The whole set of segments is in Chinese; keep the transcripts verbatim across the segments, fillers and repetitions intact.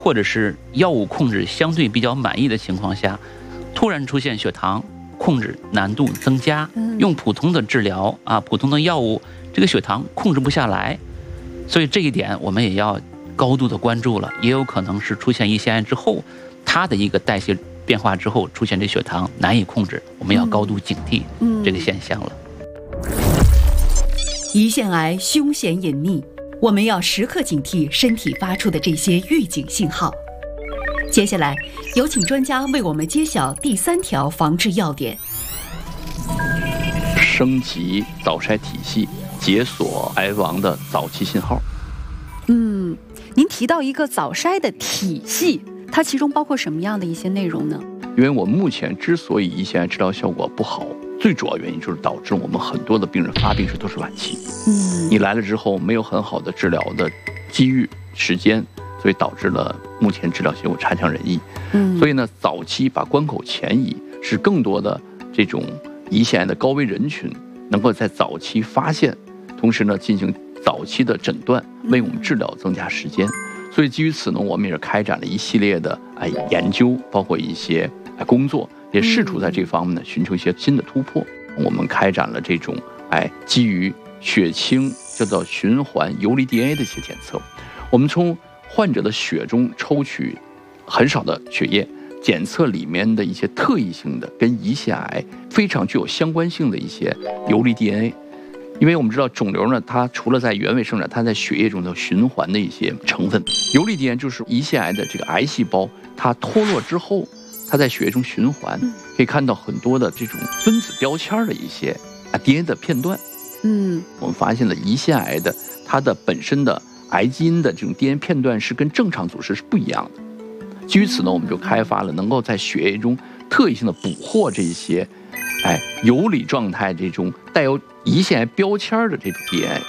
或者是药物控制相对比较满意的情况下，突然出现血糖控制难度增加，用普通的治疗啊，普通的药物，这个血糖控制不下来，所以这一点我们也要高度的关注了。也有可能是出现胰腺癌之后，它的一个代谢变化之后出现这血糖难以控制，我们要高度警惕这个现象了。 胰腺癌凶险隐秘，我们要时刻警惕身体发出的这些预警信号。接下来有请专家为我们揭晓第三条防治要点： 升级早筛体系，解锁癌亡的早期信号。 嗯，您提到一个早筛的体系，它其中包括什么样的一些内容呢？ 因为我们目前之所以胰腺癌治疗效果不好，最主要原因就是导致我们很多的病人发病时都是晚期。嗯，你来了之后没有很好的治疗的机遇、时间，所以导致了目前治疗结果差强人意。嗯，所以呢，早期把关口前移，使更多的这种胰腺癌的高危人群能够在早期发现，同时呢进行早期的诊断，为我们治疗增加时间。所以基于此呢，我们也是开展了一系列的哎研究，包括一些哎工作，也试图在这方面呢寻求一些新的突破。我们开展了这种哎基于血清叫做循环游离 D N A 的一些检测。我们从患者的血中抽取很少的血液，检测里面的一些特异性的跟胰腺癌非常具有相关性的一些游离 D N A。因为我们知道肿瘤呢，它除了在原位生长，它在血液中的循环的一些成分。游离 D N A 就是胰腺癌的这个癌细胞，它脱落之后，它在血液中循环，可以看到很多的这种分子标签的一些啊 D N A 的片段。嗯，我们发现了胰腺癌的它的本身的癌基因的这种 D N A 片段是跟正常组织是不一样的。基于此呢，我们就开发了能够在血液中特异性的捕获这些，哎，游离状态这种带有胰腺癌标签的这种 D N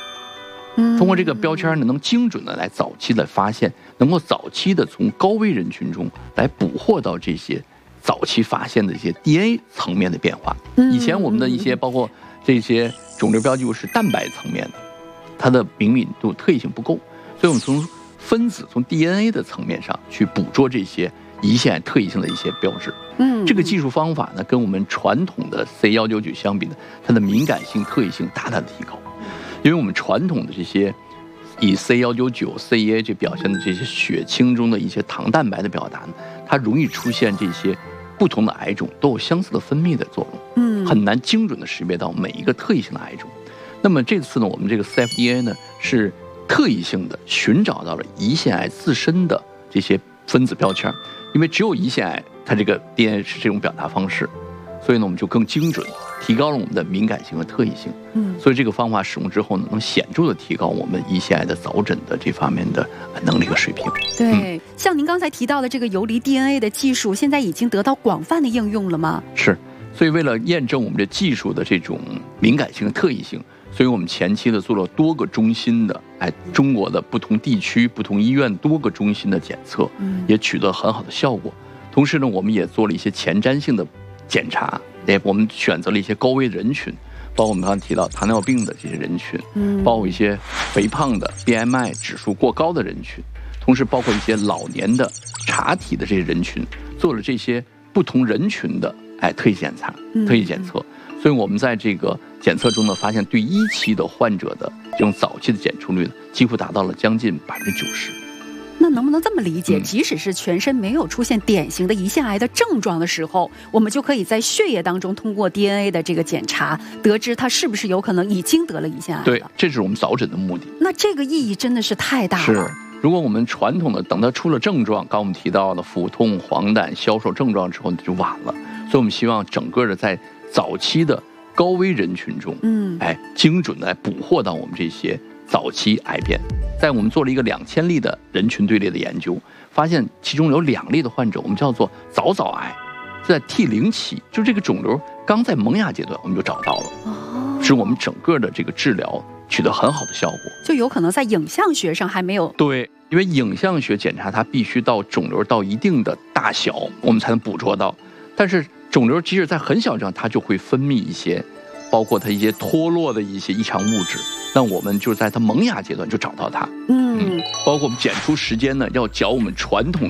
A， 通过这个标签呢，能精准的来早期的发现，能够早期的从高危人群中来捕获到这些早期发现的一些 D N A 层面的变化。以前我们的一些包括这些肿瘤标记物是蛋白层面的，它的灵敏度特异性不够，所以我们从分子从 D N A 的层面上去捕捉这些胰腺癌特异性的一些标志。嗯，这个技术方法呢，跟我们传统的 C 一九九 相比呢，它的敏感性、特异性大大的提高。因为我们传统的这些以 C 一九九、C 一 A 这表现的这些血清中的一些糖蛋白的表达呢，它容易出现这些不同的癌种都有相似的分泌的作用，嗯，很难精准的识别到每一个特异性的癌种。那么这次呢，我们这个 C F D A 呢是特异性的寻找到了胰腺癌自身的这些分子标签。因为只有胰腺癌它这个 D N A 是这种表达方式，所以呢我们就更精准，提高了我们的敏感性和特异性。嗯，所以这个方法使用之后呢，能显著的提高我们胰腺癌的早诊的这方面的能力和水平。 对，嗯、像您刚才提到的这个游离 D N A 的技术，现在已经得到广泛的应用了吗？ 是，所以为了验证我们这技术的这种敏感性和特异性，所以我们前期的做了多个中心的，哎，中国的不同地区、不同医院多个中心的检测，也取得很好的效果。同时呢，我们也做了一些前瞻性的检查，哎，我们选择了一些高危人群，包括我们刚才提到糖尿病的这些人群，嗯，包括一些肥胖的 B M I 指数过高的人群，同时包括一些老年的查体的这些人群，做了这些不同人群的哎特异检查、特异检测。所以我们在这个检测中呢，发现对一期的患者的这种早期的检出率呢，几乎达到了将近百分之九十。 那能不能这么理解？即使是全身没有出现典型的胰腺癌的症状的时候，我们就可以在血液当中通过 D N A 的这个检查，得知他是不是有可能已经得了胰腺癌了？ 对，这是我们早诊的目的。 那这个意义真的是太大了。 是，如果我们传统的等他出了症状，刚我们提到的腹痛、黄疸、消瘦症状之后就晚了，所以我们希望整个的在早期的高危人群中，嗯，哎，精准的来捕获到我们这些早期癌变。在我们做了一个两千例的人群队列的研究，发现其中有两例的患者，我们叫做早早癌，在 T 零 期，就这个肿瘤刚在萌芽阶段，我们就找到了，哦，使我们整个的这个治疗取得很好的效果。 就有可能在影像学上还没有对，因为影像学检查它必须到肿瘤到一定的大小，我们才能捕捉到，但是肿瘤即使在很小上，它就会分泌一些，包括它一些脱落的一些异常物质。那我们就在它萌芽阶段就找到它，嗯，包括我们检出时间呢，要较我们传统